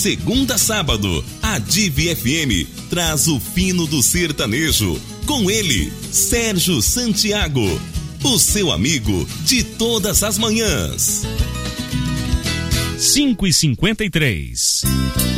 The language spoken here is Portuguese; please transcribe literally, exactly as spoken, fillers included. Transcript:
segunda a sábado, a Divi F M traz o fino do sertanejo. Com ele, Sérgio Santiago, o seu amigo de todas as manhãs. cinco e cinquenta e três.